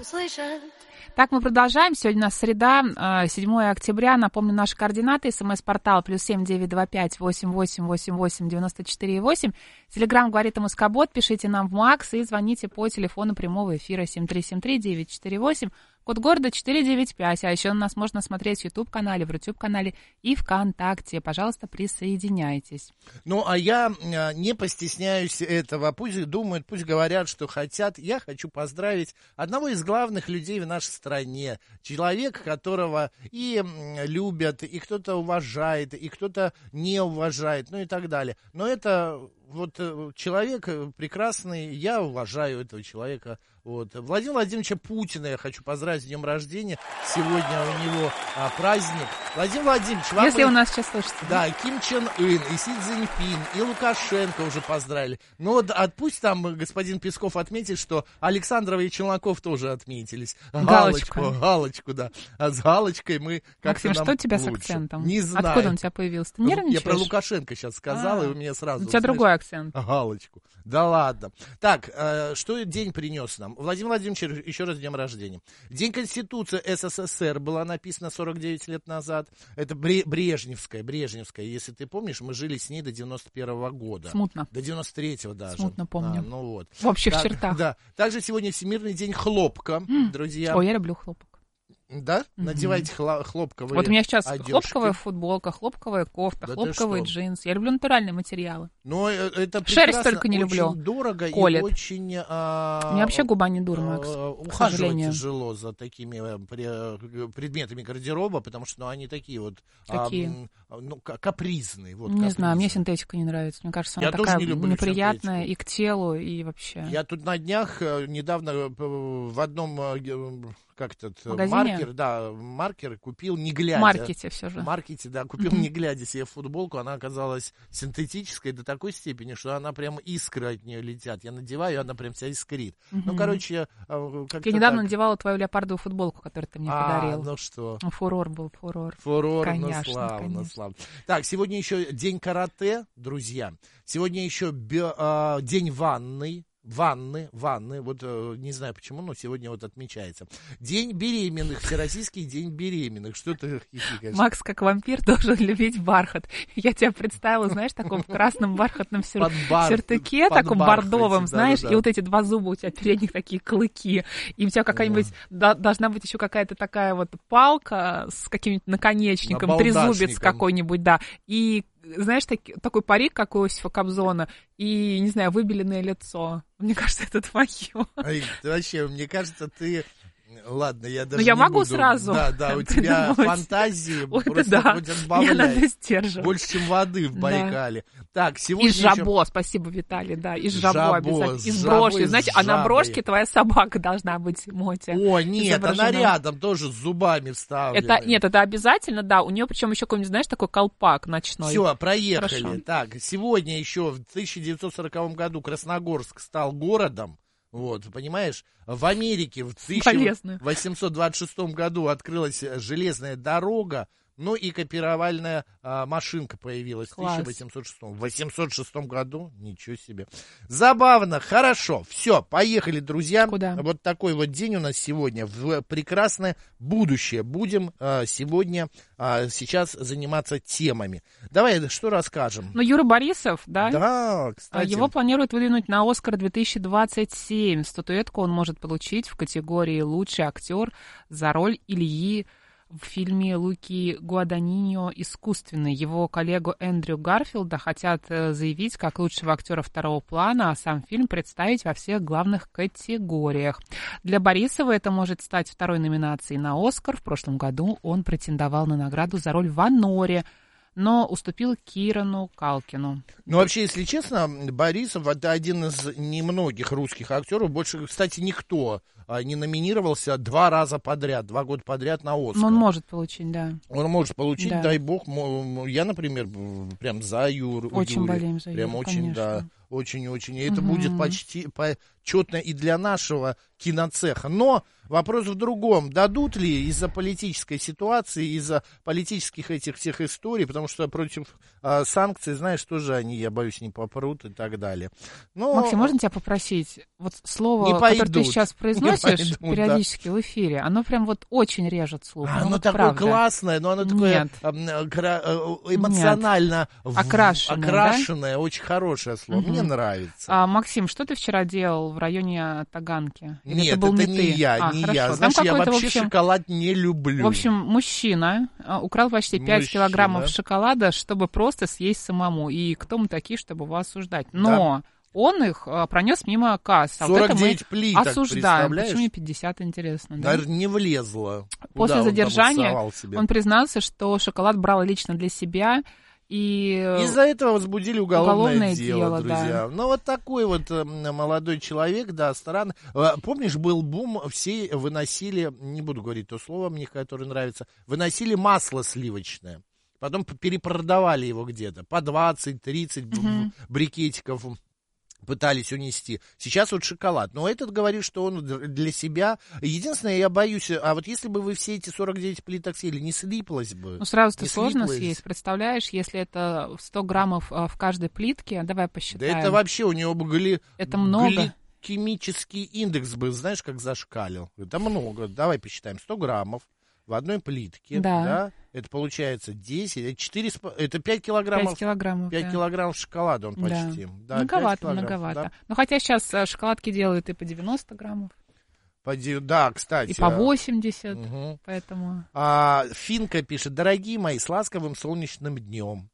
услышат. Так, мы продолжаем. Сегодня у нас среда, 7 октября. Напомню, наши координаты. СМС-портал +7 925 88 88 94 8. Телеграм говорит МСК-бот. Пишите нам в МАКС и звоните по телефону прямого эфира 7373-948. Код города 495. А еще нас можно смотреть в YouTube-канале, в YouTube-канале и ВКонтакте. Пожалуйста, присоединяйтесь. Ну, а я не постесняюсь этого. Пусть думают, пусть говорят, что хотят. Я хочу поздравить одного из главных людей в нашей стране. Человека, которого и любят, и кто-то уважает, и кто-то не уважает, ну и так далее. Но это вот человек прекрасный, я уважаю этого человека. Вот. Владимира Владимировича Путина я хочу поздравить с днем рождения. Сегодня у него праздник. Владимир Владимирович, вам... Если у нас сейчас слышится. Да, Ким Чен Ын, и Си Цзиньпин, и Лукашенко уже поздравили. Но вот пусть там господин Песков отметит, что Александров и Челноков тоже отметились. Галочку, да. А с галочкой мы как-то Максим, что у тебя лучше. с акцентом? Не знаю. Откуда он у тебя появился? Ты нервничаешь? Я про Лукашенко сейчас сказал, и у меня сразу... У тебя другой акцент. Галочку. Да ладно. Так, что день принес нам? Владимир Владимирович, еще раз с днем рождения. День Конституции СССР была написана 49 лет назад. Это Брежневская. Если ты помнишь, мы жили с ней до 91-го года. Смутно. До 93-го даже. Смутно помню. Ну вот. В общих чертах. Да. Также сегодня Всемирный день хлопка, друзья. Ой, я люблю хлопок. Да? Надевайте хлопковые Вот у меня сейчас одежки. хлопковая футболка, хлопковая кофта, Да хлопковые джинсы. Я люблю натуральные материалы. Но это прекрасно. Шерсть только не люблю. Очень дорого колет. и очень... У меня вообще губа не дура, Макс, к ухаживать сожалению. тяжело за такими предметами гардероба, потому что они такие вот капризные. Вот, не знаю, мне синтетика не нравится. Мне кажется, она такая неприятная и к телу, и вообще. Я тут на днях недавно в одном... Как этот маркер купил, не глядя. В маркете все же. В маркете, да, купил, не глядя себе футболку. Она оказалась синтетической до такой степени, что она прям искры от нее летят. Я надеваю, она прям вся искрит. Ну, короче, как-то я недавно надевала твою леопардовую футболку, которую ты мне подарил. Ну что? Фурор был, фурор. Конечно, ну славно. Так, сегодня еще день карате, друзья. Сегодня еще день ванны. Ванны, вот не знаю почему, но сегодня вот отмечается. День беременных, Всероссийский день беременных. Что ты хихикаешь? Макс, как вампир, должен любить бархат. Я тебя представила, знаешь, таком в красном бархатном сюртуке, таком бордовом, знаешь, и вот эти два зуба у тебя передних такие клыки. И у тебя какая-нибудь, должна быть еще какая-то такая вот палка с каким-нибудь наконечником, трезубец какой-нибудь, да. И знаешь, такой парик, как у Иосифа Кобзона, и, не знаю, выбеленное лицо. Мне кажется, это твое. Вообще, мне кажется, ты... Ладно, я даже я не могу буду. сразу. Да, у тебя фантазии просто хоть отбавляй. Мне надо сдерживать. Больше, чем воды в Байкале. Так, сегодня из жабо, спасибо, Виталий, да, из жабо обязательно. Из брошки. Знаете, а на брошке твоя собака должна быть, Мотя. О, нет, она рядом тоже с зубами вставлена. Нет, это обязательно, да. У нее причем еще какой-нибудь, знаешь, такой колпак ночной. Все, проехали. Хорошо. Так, сегодня еще в 1940 году Красногорск стал городом. Вот, понимаешь, в Америке в 1826 году открылась железная дорога, ну и копировальная машинка появилась в 1806. В 806 году, ничего себе. Забавно, хорошо, все, поехали, друзья. Куда? Вот такой вот день у нас сегодня, в прекрасное будущее. Будем сейчас заниматься темами. Давай, что расскажем? Ну, Юра Борисов, да? Да, кстати. Его планируют выдвинуть на «Оскар» 2027. Статуэтку он может получить в категории «Лучший актер» за роль Ильи в фильме Луки Гуаданиньо «Искусственный». Его коллегу Эндрю Гарфилда хотят заявить как лучшего актера второго плана, а сам фильм представить во всех главных категориях. Для Борисова это может стать второй номинацией на «Оскар». В прошлом году он претендовал на награду за роль в «Аноре», но уступил Кирану Калкину. Ну, вообще, если честно, Борисов — это один из немногих русских актеров. Больше, кстати, никто не номинировался 2 раза подряд, 2 года подряд на «Оскар». Но он может получить, да. Он может получить, да. Дай бог. Я, например, прям за Юру. Очень болеем за Юру, прям очень, конечно. Да. Очень-очень. И это будет почти почетно и для нашего киноцеха. Но вопрос в другом. Дадут ли из-за политической ситуации, из-за политических этих всех историй, потому что против санкций, знаешь, тоже они, я боюсь, не попрут и так далее. Но... Максим, можно тебя попросить? Вот слово, которое ты сейчас произносишь, произносишь периодически в эфире, оно прям вот очень режет слух. Оно вот такое правда. классное, но оно такое эмоционально окрашенное, очень хорошее слово. Мне нравится. Максим, что ты вчера делал в районе Таганки? Нет, это не я, не я. Знаешь, я вообще шоколад не люблю. В общем, мужчина украл почти 5 килограммов шоколада, чтобы просто съесть самому. И кто мы такие, чтобы его осуждать? Но он их пронес мимо касс. 49 плиток, осуждаем. Почему не 50, интересно? Да? Наверное, не влезло. После задержания он признался, что шоколад брал лично для себя. И из-за этого возбудили уголовное дело, друзья. Да. Ну, вот такой вот молодой человек, да, странно. Помнишь, был бум, все выносили, не буду говорить то слово мне, которое нравится, выносили масло сливочное. Потом перепродавали его где-то по 20-30 брикетиков пытались унести. Сейчас вот шоколад. Но этот говорит, что он для себя. Единственное, я боюсь, а вот если бы вы все эти 49 плиток съели, не слиплось бы. Ну, сразу-то сложно съесть. Представляешь, если это 100 граммов в каждой плитке, давай посчитаем. Да это вообще у него бы это много. Гликемический индекс бы, знаешь, как зашкалил. Это много. Давай посчитаем. 100 граммов в одной плитке. Да. Это получается 10, 4, это 5 килограммов. 5 килограммов, 5 килограммов шоколада он почти. Да, многовато. Да. Ну, хотя сейчас шоколадки делают и по 90 граммов. Да, кстати. И по 80, поэтому... Финка пишет: дорогие мои, с ласковым солнечным днем.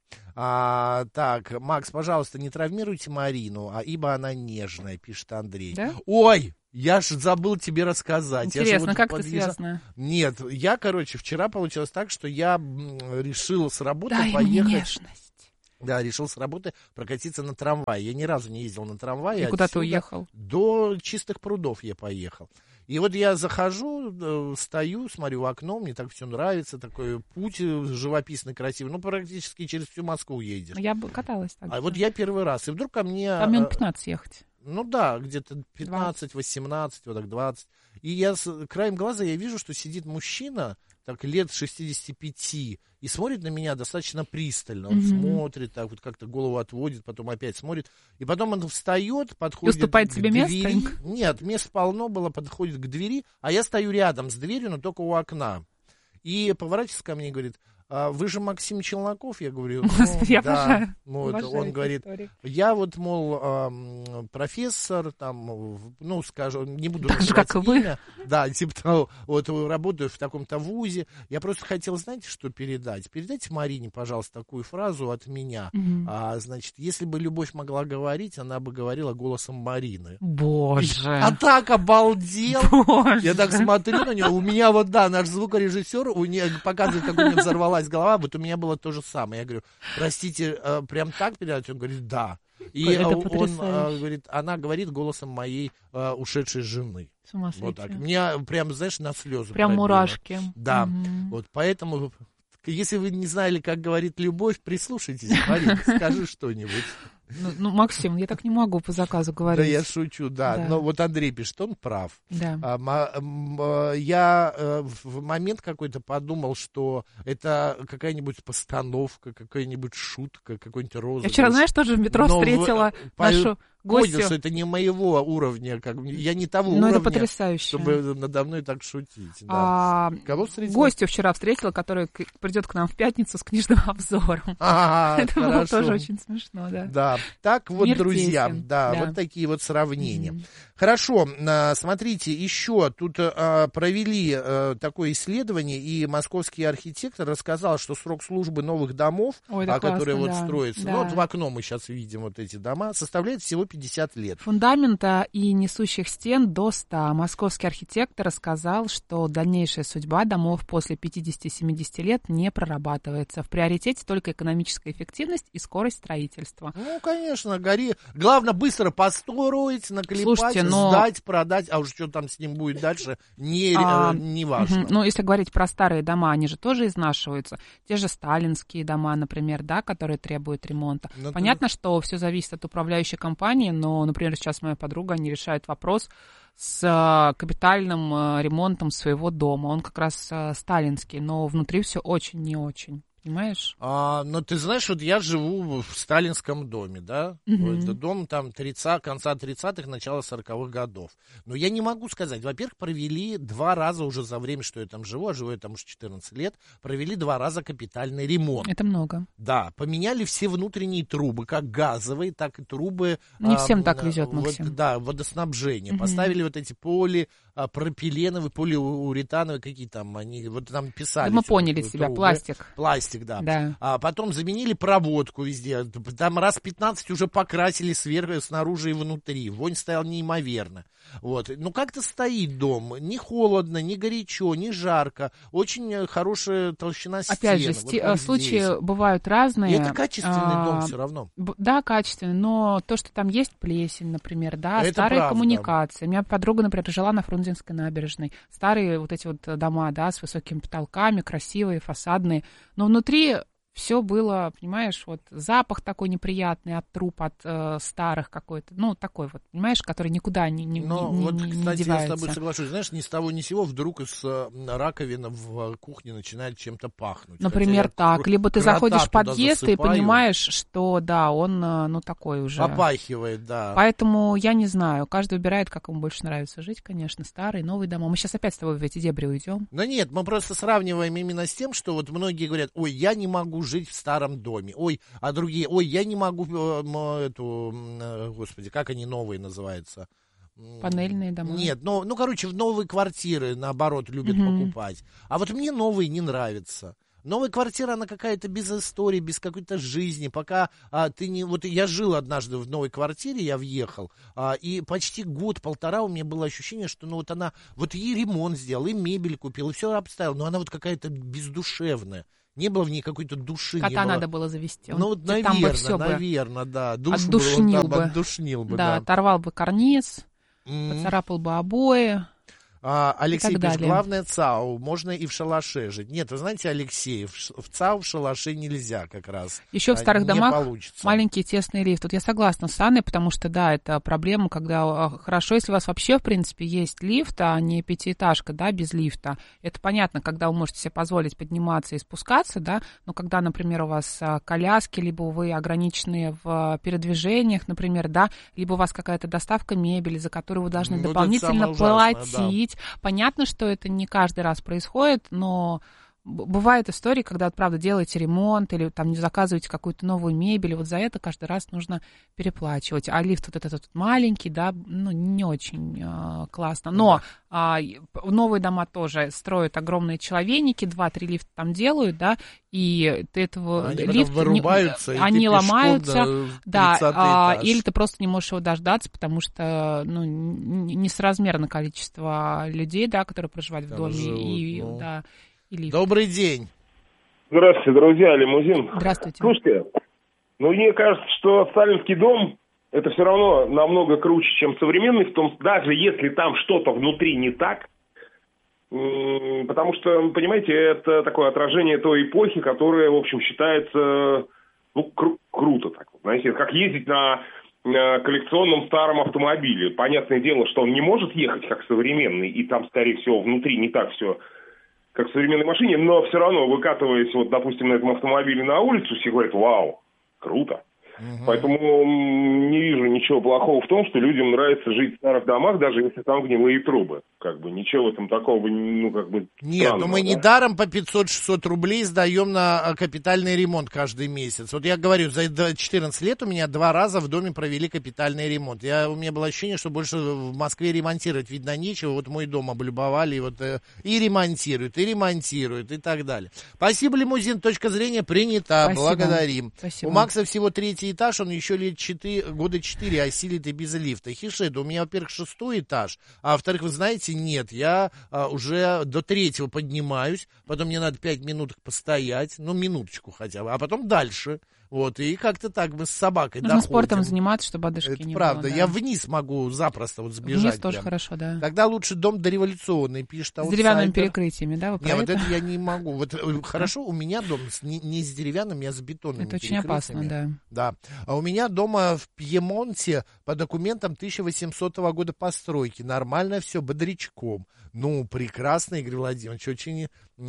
Так, Макс, пожалуйста, не травмируйте Марину, ибо она нежная, пишет Андрей. Да? Ой, я ж забыл тебе рассказать. Интересно, как это связано? Нет, я, вчера получилось так, что я решил с работы поехать... нежность. Да, решил с работы прокатиться на трамвае. Я ни разу не ездил на трамвае. И куда ты уехал? До Чистых прудов я поехал. И вот я захожу, стою, смотрю в окно, мне так все нравится, такой путь живописный, красивый, практически через всю Москву едешь. Я бы каталась так. Вот я первый раз, и вдруг ко мне... Там минут 15 ехать. Ну да, где-то 15, 18, вот так 20. И я краем глаза я вижу, что сидит мужчина, так лет 65, и смотрит на меня достаточно пристально. Он смотрит, так вот как-то голову отводит, потом опять смотрит. И потом он встает, подходит уступает к себе двери. Место? Нет, мест полно было, подходит к двери, а я стою рядом с дверью, но только у окна. И поворачивается ко мне и говорит: вы же Максим Челноков? Я говорю, я да. Он говорит, я вот, мол, профессор, там, скажу, не буду называть имя. Да, типа того, вот работаю в таком-то вузе. Я просто хотел, знаете, что передать? Передайте Марине, пожалуйста, такую фразу от меня. Значит, если бы любовь могла говорить, она бы говорила голосом Марины. Боже. А так обалдел. Боже. Я так смотрю на него. У меня вот, да, наш звукорежиссер, у нее показывает, как у нее взорвалась голова, вот у меня было то же самое. Я говорю: простите, прям так передать? Он говорит: да. И она говорит голосом моей ушедшей жены. Вот так. Меня прям, знаешь, на слезы прям пробило. Мурашки. Да. Вот поэтому, если вы не знали, как говорит любовь, прислушайтесь, Марина, скажи что-нибудь. Ну, Максим, я так не могу по заказу говорить. Да, я шучу, да. Но вот Андрей пишет, он прав. Да. Я в момент какой-то подумал, что это какая-нибудь постановка, какая-нибудь шутка, какой-нибудь розыгрыш. Я вчера, знаешь, тоже в метро встретила нашу гостью. Понял, что это не моего уровня, я не того уровня, это потрясающе, чтобы надо мной так шутить. Да. Кого встретила? Гостью вчера встретила, которая придет к нам в пятницу с книжным обзором. Это было тоже очень смешно, да. Да. Так вот, друзья, да, вот такие вот сравнения. Хорошо, смотрите, еще тут провели такое исследование, и московский архитектор рассказал, что срок службы новых домов, которые вот строятся, вот в окно мы сейчас видим вот эти дома, составляет всего 50 лет. Фундамента и несущих стен до 100. Московский архитектор рассказал, что дальнейшая судьба домов после 50-70 лет не прорабатывается. В приоритете только экономическая эффективность и скорость строительства. Ну, конечно, главное быстро построить, наклепать, сдать, продать, а уж что там с ним будет дальше, не важно. Ну, если говорить про старые дома, они же тоже изнашиваются. Те же сталинские дома, например, да, которые требуют ремонта. Понятно, что все зависит от управляющей компании, но, например, сейчас моя подруга, они решают вопрос с капитальным ремонтом своего дома. Он как раз сталинский, но внутри все очень не очень. понимаешь? Но ты знаешь, вот я живу в сталинском доме, да? Вот, дом там конца 30-х, начала 40-х годов. Но я не могу сказать. Во-первых, провели 2 раза уже за время, что я там живу, а живу я там уже 14 лет, провели 2 раза капитальный ремонт. Это много. Да, поменяли все внутренние трубы, как газовые, так и трубы. Не всем так везет, Максим. Да, водоснабжение. Поставили вот эти полипропиленовые, полиуретановые, какие там они, вот там писали. Да мы поняли тебя, трубы. пластик. Пластик, да. Да. А потом заменили проводку везде. Там раз 15 уже покрасили сверху, снаружи и внутри. Вонь стояла неимоверно. Вот. Ну, как-то стоит дом. Не холодно, не горячо, не жарко. Очень хорошая толщина стен. Опять же, вот случаи здесь. Бывают разные. И это качественный дом все равно. Да, качественный, но то, что там есть плесень, например, да, это старые правда. коммуникации. У меня подруга, например, жила на Фрунзенской набережной. Старые вот эти вот дома, да, с высокими потолками, красивые, фасадные. Но внутри все было, понимаешь, вот запах такой неприятный от труб, от старых какой-то, ну, такой вот, понимаешь, который никуда не кстати, девается. я с тобой соглашусь. Знаешь, ни с того ни с сего вдруг из раковины в кухне начинает чем-то пахнуть. Например, так. Либо ты заходишь в подъезд и засыпаю. понимаешь, что, да, он, ну, такой уже. Попахивает, да. Поэтому я не знаю. Каждый выбирает, как ему больше нравится жить, конечно. Старые, новые дома. Мы сейчас опять с тобой в эти дебри уйдем. Но нет, мы просто сравниваем именно с тем, что вот многие говорят, ой, я не могу жить в старом доме, ой, а другие, ой, я не могу господи, как они новые называются? Панельные дома. Нет, короче, в новые квартиры, наоборот, любят покупать. А вот мне новые не нравятся. Новая квартира, она какая-то без истории, без какой-то жизни, пока ты не... Вот я жил однажды в новой квартире, я въехал, и почти год-полтора у меня было ощущение, что вот она... Вот ей ремонт сделал, и мебель купил, и все обставил, но она вот какая-то бездушевная. Не было в ней какой-то души. Кота надо было завести. Ну, вот, наверное, да. Душу отдушнил бы. Отдушнил бы, да. Оторвал бы карниз, поцарапал бы обои. Алексей пишет, главное ЦАУ, можно и в шалаше жить. Нет, вы знаете, Алексей, в ЦАУ в шалаше нельзя как раз. Еще в старых домах получится. Маленький тесный лифт. Вот я согласна с Анной, потому что, да, это проблема, когда хорошо, если у вас вообще, в принципе, есть лифт, а не пятиэтажка, да, без лифта. Это понятно, когда вы можете себе позволить подниматься и спускаться, да, но когда, например, у вас коляски, либо вы ограничены в передвижениях, например, да, либо у вас какая-то доставка мебели, за которую вы должны дополнительно платить. Понятно, что это не каждый раз происходит, но бывают истории, когда, правда, делаете ремонт или там не заказываете какую-то новую мебель, и вот за это каждый раз нужно переплачивать. А лифт вот этот маленький, да, ну, не очень классно. Но новые дома тоже строят огромные человейники, 2-3 лифта там делают, да, и ты этого лифта вырубаются, они ломаются, да, этаж. Или ты просто не можешь его дождаться, потому что, ну, несоразмерно количество людей, да, которые проживают в доме, живут, да. Или... Добрый день. Здравствуйте, друзья, лимузин. Здравствуйте. Слушайте, мне кажется, что сталинский дом это все равно намного круче, чем современный, в том, даже если там что-то внутри не так, потому что, понимаете, это такое отражение той эпохи, которая, в общем, считается, круто так. Знаете, как ездить на коллекционном старом автомобиле. Понятное дело, что он не может ехать как современный, и там, скорее всего, внутри не так все, как в современной машине, но все равно, выкатываясь, вот, допустим, на этом автомобиле на улицу, все говорят, вау, круто. Поэтому не вижу ничего плохого в том, что людям нравится жить в старых домах, даже если там гнилые трубы. Как бы ничего в этом такого, Нет, странного, но мы не даром по 500-600 рублей сдаем на капитальный ремонт каждый месяц. Вот я говорю, за 14 лет у меня 2 раза в доме провели капитальный ремонт. У меня было ощущение, что больше в Москве ремонтировать, видно, нечего. Вот мой дом облюбовали, и ремонтируют, и так далее. Спасибо, лимузин, точка зрения принята, Спасибо. Благодарим. Спасибо. У Макса всего 3-й этаж, он еще года 4 осилит и без лифта. Хишет, у меня, во-первых, 6-й этаж, а во-вторых, вы знаете, нет, я уже до 3-го поднимаюсь, потом мне надо 5 минут постоять, минуточку хотя бы, а потом дальше. Вот, и как-то так мы с собакой нужно доходим. спортом заниматься, чтобы одышки это не правда. было. Да. Я вниз могу запросто сбежать. Вниз тоже прям. хорошо, да. Тогда лучше дом дореволюционный, пишет С деревянными перекрытиями, да? Нет, вот это я не могу. Вот хорошо, у меня дом не с деревянными, а с бетонными это очень опасно, да. Да. А у меня дома в Пьемонте по документам 1800 года постройки. Нормально все, бодрячком. Ну, прекрасно, Игорь Владимирович, очень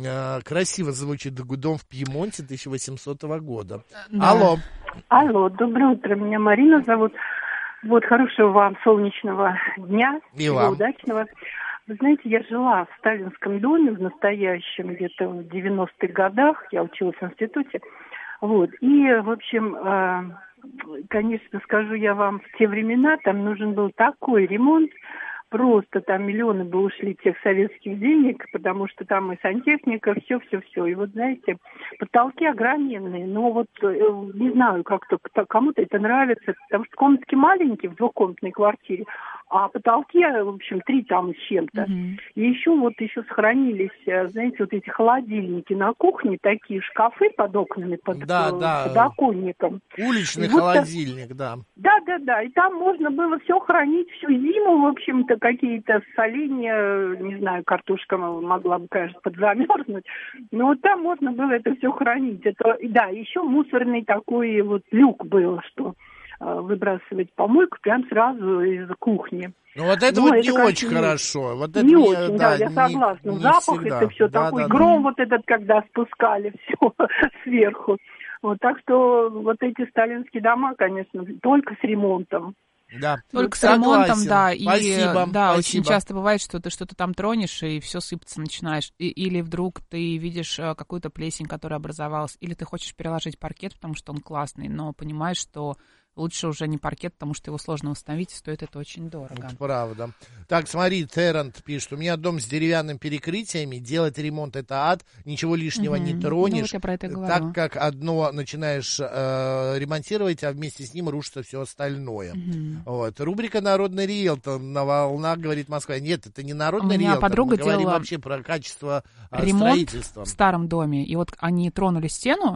красиво звучит «Дом в Пьемонте» 1800 года. Да. Алло. Алло, доброе утро, меня Марина зовут. Вот, хорошего вам солнечного дня, И вам. удачного. Вы знаете, я жила в сталинском доме в настоящем, где-то в 90-х годах, я училась в институте. Вот, и, в общем, конечно, скажу я вам, в те времена там нужен был такой ремонт, просто там миллионы бы ушли тех советских денег, потому что там и сантехника, все. И вот, знаете, потолки огроменные, но вот не знаю, как-то кому-то это нравится, потому что комнатки маленькие в двухкомнатной квартире, а потолки, в общем, 3 там с чем-то. И еще сохранились, знаете, вот эти холодильники на кухне, такие шкафы под окнами, под подоконником. Уличный и холодильник, вот, да. Да, и там можно было все хранить всю зиму, в общем-то, какие-то соленья, не знаю, картошка могла бы, конечно, подзамерзнуть, но вот там можно было это все хранить. Это, да, еще мусорный такой вот люк был, что выбрасывать помойку прям сразу из кухни. Ну вот это вот не очень хорошо. Вот это не очень, да, я согласна. Не Запах всегда. это все такой, гром вот этот, когда спускали все сверху. Вот, так что вот эти сталинские дома, конечно, только с ремонтом. Да. Только с ремонтом, да. И Спасибо. да, очень часто бывает, что ты что-то там тронешь, и все сыпаться начинаешь. Или вдруг ты видишь какую-то плесень, которая образовалась, или ты хочешь переложить паркет, потому что он классный, но понимаешь, что лучше уже не паркет, потому что его сложно восстановить, и стоит это очень дорого. Это правда. Так, смотри, Террент пишет, у меня дом с деревянными перекрытиями, делать ремонт это ад, ничего лишнего не тронешь, ну, вот я про это говорю. Так как одно начинаешь ремонтировать, а вместе с ним рушится все остальное. Вот. Рубрика «Народный риэлтор» на волнах, говорит Москва. Нет, это не народный риэлтор, подруга мы говорим делала вообще про качество ремонт строительства. В старом доме, и вот они тронули стену,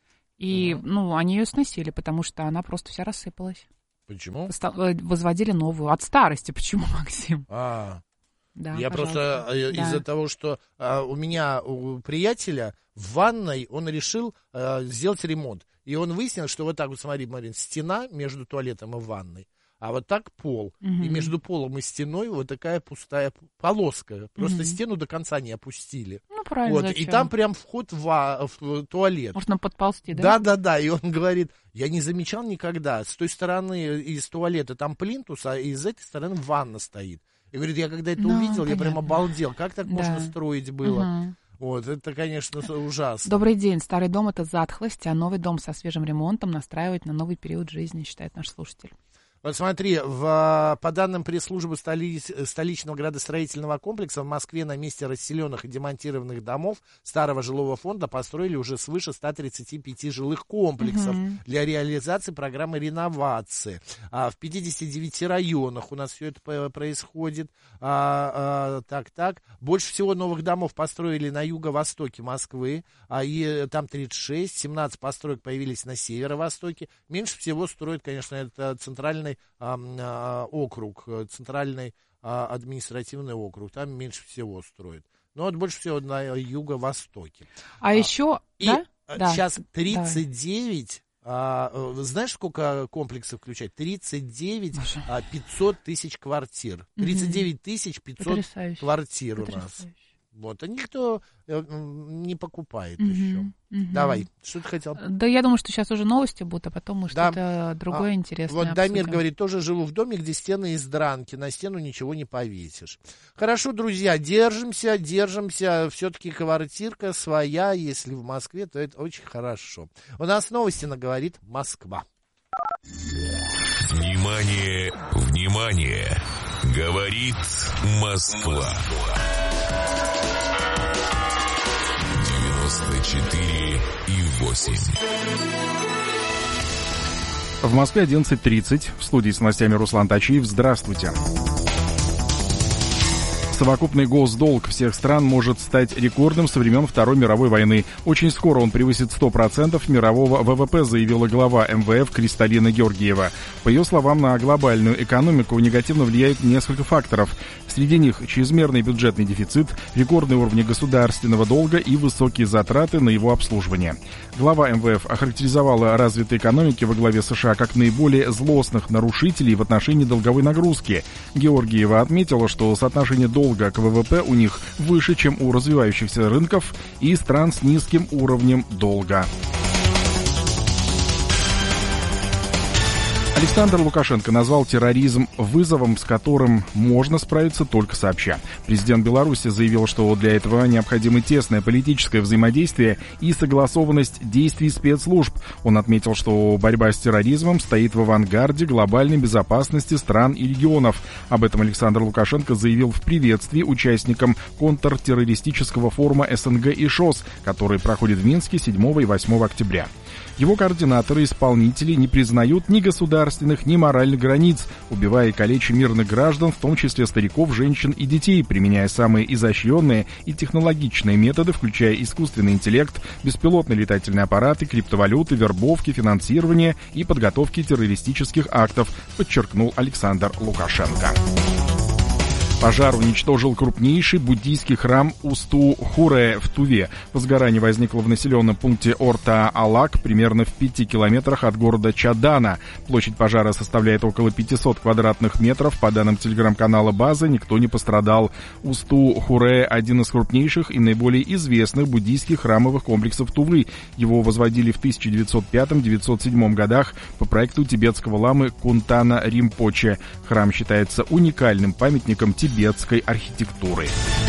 и, они ее сносили, потому что она просто вся рассыпалась. Почему? Возводили новую. От старости. Почему, Максим? Да, пожалуйста. просто из-за того, что у меня у приятеля в ванной он решил сделать ремонт. И он выяснил, что вот так вот, смотри, Марин, стена между туалетом и ванной, а вот так пол. И между полом и стеной вот такая пустая полоска. Просто стену до конца не опустили. Ну, правильно, вот. И там прям вход в туалет. Можно подползти, да? Да. И он говорит, я не замечал никогда. С той стороны из туалета там плинтус, а из этой стороны ванна стоит. И говорит, я когда это увидел, понятно. я прям обалдел. Как так можно строить было? Вот, это, конечно, ужасно. Добрый день. Старый дом — это затхлость, а новый дом со свежим ремонтом настраивать на новый период жизни, считает наш слушатель. Вот смотри, по данным пресс-службы столичного градостроительного комплекса, в Москве на месте расселенных и демонтированных домов старого жилого фонда построили уже свыше 135 жилых комплексов для реализации программы реновации. В 59 районах у нас все это происходит. Больше всего новых домов построили на юго-востоке Москвы, и там 36, 17 построек появились на северо-востоке. Меньше всего строят, конечно, это центральный округ, центральный административный округ, там меньше всего строят. Но вот больше всего на юго-востоке. Еще, сейчас 39, знаешь, сколько комплексов включает? 39 500 тысяч квартир. 39 500 квартир у нас. Вот, а никто не покупает еще. Давай, что ты хотел? Да, я думаю, что сейчас уже новости будут, а потом мы что-то другое интересное Вот Дамир говорит, тоже живу в доме, где стены из дранки, на стену ничего не повесишь. Хорошо, друзья, держимся, все-таки квартирка своя, если в Москве, то это очень хорошо. У нас новости на «Говорит Москва». Внимание, внимание! Говорит Москва. 94,8. В Москве 11:30. В студии с новостями Руслан Тачиев. Здравствуйте. Совокупный госдолг всех стран может стать рекордным со времен Второй мировой войны. Очень скоро он превысит 100% мирового ВВП, заявила глава МВФ Кристалина Георгиева. По ее словам, на глобальную экономику негативно влияют несколько факторов. Среди них чрезмерный бюджетный дефицит, рекордные уровни государственного долга и высокие затраты на его обслуживание. Глава МВФ охарактеризовала развитые экономики во главе США как наиболее злостных нарушителей в отношении долговой нагрузки. Георгиева отметила, что соотношение долга долга к ВВП у них выше, чем у развивающихся рынков и стран с низким уровнем долга. Александр Лукашенко назвал терроризм вызовом, с которым можно справиться только сообща. Президент Беларуси заявил, что для этого необходимо тесное политическое взаимодействие и согласованность действий спецслужб. Он отметил, что борьба с терроризмом стоит в авангарде глобальной безопасности стран и регионов. Об этом Александр Лукашенко заявил в приветствии участникам контртеррористического форума СНГ и ШОС, который проходит в Минске 7 и 8 октября. Его координаторы и исполнители не признают ни государственных, ни моральных границ, убивая и калеча мирных граждан, в том числе стариков, женщин и детей, применяя самые изощренные и технологичные методы, включая искусственный интеллект, беспилотные летательные аппараты, криптовалюты, вербовки, финансирование и подготовки террористических актов, подчеркнул Александр Лукашенко. Пожар уничтожил крупнейший буддийский храм Усту-Хуре в Туве. Возгорание возникло в населенном пункте Орта-Алак, примерно в 5 километрах от города Чадана. Площадь пожара составляет около 500 квадратных метров. По данным телеграм-канала «База», никто не пострадал. Усту-Хуре – один из крупнейших и наиболее известных буддийских храмовых комплексов Тувы. Его возводили в 1905-1907 годах по проекту тибетского ламы Кунтана Римпоче. Храм считается уникальным памятником тибетской архитектуры.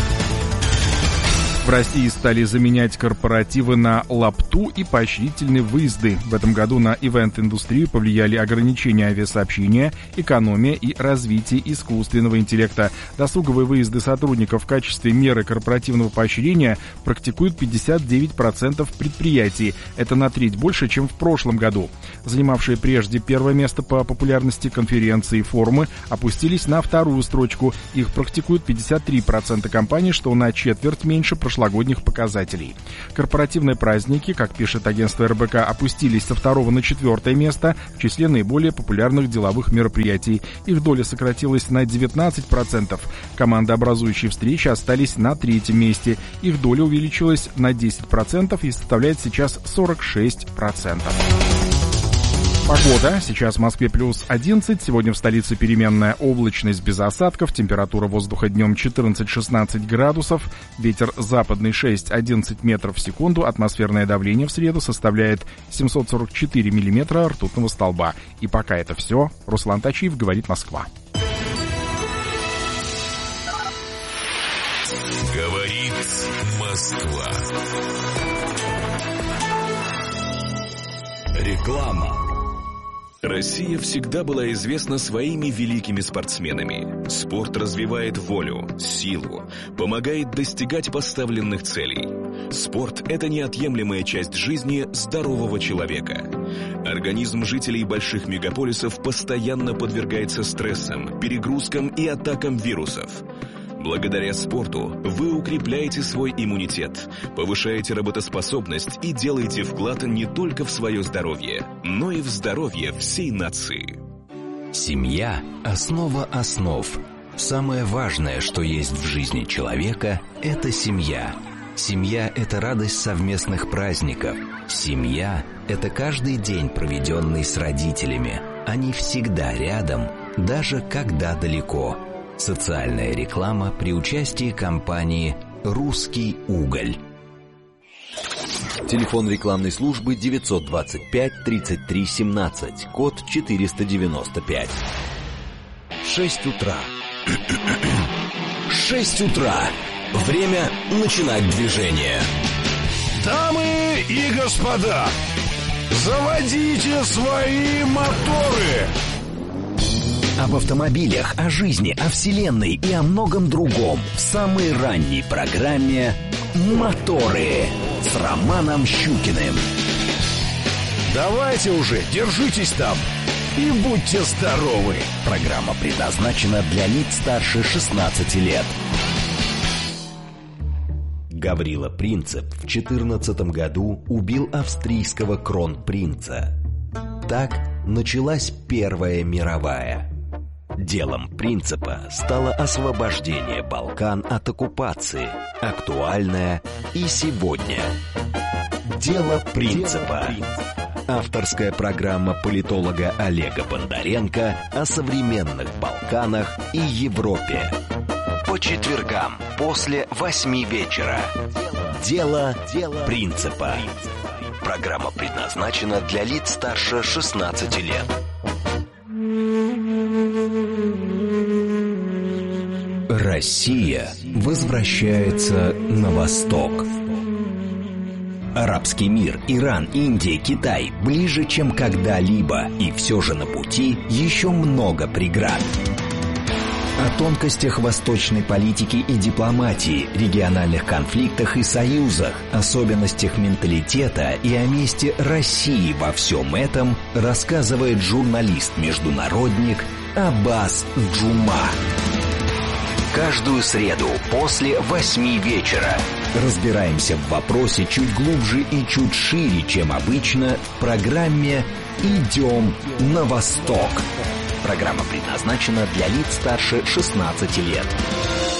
В России стали заменять корпоративы на лапту и поощрительные выезды. В этом году на ивент-индустрию повлияли ограничения авиасообщения, экономия и развитие искусственного интеллекта. Досуговые выезды сотрудников в качестве меры корпоративного поощрения практикуют 59% предприятий. Это на треть больше, чем в прошлом году. Занимавшие прежде первое место по популярности конференции и форумы опустились на вторую строчку. Их практикуют 53% компаний, что на четверть меньше прошлогодних показателей. Корпоративные праздники, как пишет агентство РБК, опустились со 2 на 4 место в числе наиболее популярных деловых мероприятий. Их доля сократилась на 19%. Командообразующие встречи остались на 3-м месте. Их доля увеличилась на 10% и составляет сейчас 46%. Погода. Сейчас в Москве плюс 11. Сегодня в столице переменная облачность без осадков. Температура воздуха днем 14-16 градусов. Ветер западный 6-11 метров в секунду. Атмосферное давление в среду составляет 744 миллиметра ртутного столба. И пока это все. Руслан Тачиев, говорит Москва. Говорит Москва. Реклама. Россия всегда была известна своими великими спортсменами. Спорт развивает волю, силу, помогает достигать поставленных целей. Спорт – это неотъемлемая часть жизни здорового человека. Организм жителей больших мегаполисов постоянно подвергается стрессам, перегрузкам и атакам вирусов. Благодаря спорту вы укрепляете свой иммунитет, повышаете работоспособность и делаете вклад не только в свое здоровье, но и в здоровье всей нации. Семья – основа основ. Самое важное, что есть в жизни человека – это семья. Семья – это радость совместных праздников. Семья – это каждый день, проведенный с родителями. Они всегда рядом, даже когда далеко. Социальная реклама при участии компании «Русский уголь». Телефон рекламной службы 925-33-17, код 495. 6 утра. 6 утра. Время начинать движение. Дамы и господа, заводите свои моторы! Об автомобилях, о жизни, о вселенной и о многом другом в самой ранней программе «Моторы» с Романом Щукиным. Давайте уже, держитесь там и будьте здоровы. Программа предназначена для лиц старше 16 лет. Гаврила Принцип в 14 году убил австрийского кронпринца. Так началась Первая мировая. Делом Принципа стало освобождение Балкан от оккупации, актуальное и сегодня. Дело Принципа. Авторская программа политолога Олега Бондаренко о современных Балканах и Европе. По четвергам после 8 вечера. Дело принципа. Программа предназначена для лиц старше 16 лет. Россия возвращается на восток. Арабский мир, Иран, Индия, Китай ближе, чем когда-либо, и все же на пути еще много преград. О тонкостях восточной политики и дипломатии, региональных конфликтах и союзах, особенностях менталитета и о месте России во всем этом рассказывает журналист-международник Аббас Джума. Каждую среду после 8 вечера разбираемся в вопросе чуть глубже и чуть шире, чем обычно, в программе «Идем на восток». Программа предназначена для лиц старше 16 лет.